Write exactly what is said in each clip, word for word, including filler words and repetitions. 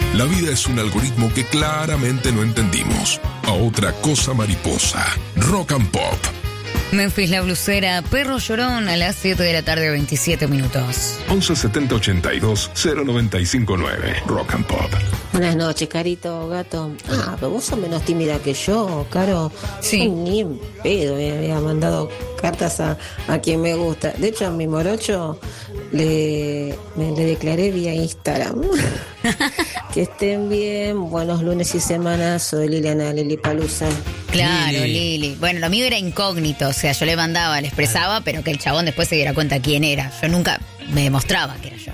La vida es un algoritmo que claramente no entendimos. A otra cosa mariposa. Rock and Pop. Memphis La Blusera, Perro Llorón, a las siete de la tarde, veintisiete minutos. once setenta ochenta y dos cero noventa y cinco nueve. Rock and Pop. Buenas noches, Carito, gato. Ah, pero vos sos menos tímida que yo, Caro. Sí. Ni en pedo me había mandado cartas a, a quien me gusta. De hecho, a mi morocho le, me, le declaré vía Instagram. Que estén bien. Buenos lunes y semanas. Soy Liliana Lilipalusa. Claro, Lili. Lili. Bueno, lo mío era incógnito, o sea, yo le mandaba, le expresaba, pero que el chabón después se diera cuenta quién era. Yo nunca me demostraba que era yo.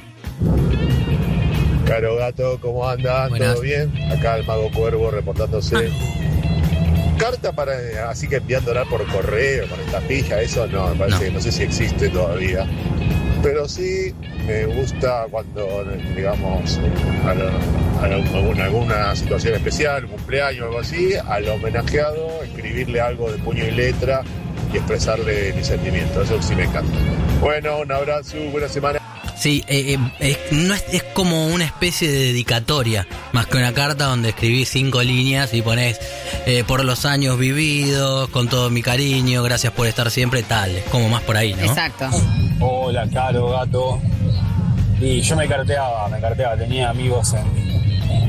Caro Gato, ¿cómo andan? Buenas. ¿Todo bien? Acá el Mago Cuervo reportándose. Carta para, así que enviándola por correo, con estampilla, eso no, me parece No. que no sé si existe todavía. Pero sí me gusta cuando, digamos, a lo- a lo- alguna, alguna situación especial, un cumpleaños o algo así, al homenajeado, escribirle algo de puño y letra y expresarle mis sentimientos. Eso sí me encanta. Bueno, un abrazo, buena semana. Sí, eh, eh, es, no es, es como una especie de dedicatoria, más que una carta donde escribís cinco líneas y ponés eh, por los años vividos, con todo mi cariño, gracias por estar siempre, tal, es como más por ahí, ¿no? Exacto. Hola, Caro, gato. Y yo me carteaba, me carteaba, tenía amigos en,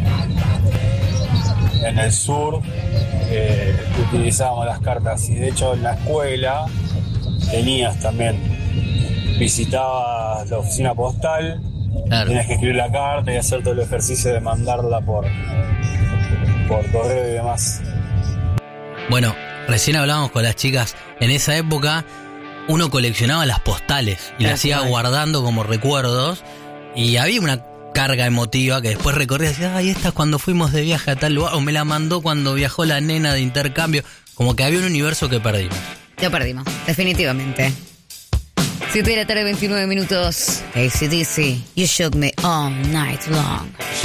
en el sur eh, que utilizábamos las cartas y de hecho en la escuela tenías también, visitabas la oficina postal, Claro. tenías que escribir la carta y hacer todo el ejercicio de mandarla por, por correo y demás. Bueno, recién hablábamos con las chicas, en esa época uno coleccionaba las postales y las iba guardando como recuerdos y había una carga emotiva que después recorría y decía, ay, esta es cuando fuimos de viaje a tal lugar, o me la mandó cuando viajó la nena de intercambio, como que había un universo que perdimos. Lo perdimos, definitivamente. siete de la tarde, veintinueve minutos. A C D C, You Shook Me All Night Long.